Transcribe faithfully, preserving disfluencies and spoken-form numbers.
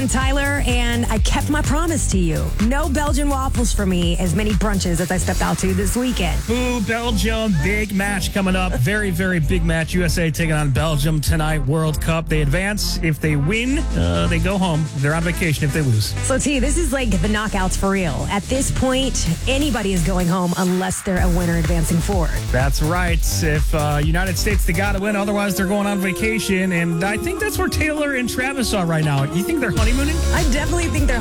Tyler, and I kept my promise to you. No Belgian waffles for me, as many brunches as I stepped out to this weekend. Boo, Belgium, big match coming up. Very, very big match. U S A taking on Belgium tonight, World Cup. They advance. If they win, uh, they go home. They're on vacation if they lose. So, T, this is like the knockouts for real. At this point, anybody is going home unless they're a winner advancing forward. That's right. If uh, United States, they got to win. Otherwise, they're going on vacation. And I think that's where Taylor and Travis are right now. You think they're honeymooning? I definitely think they're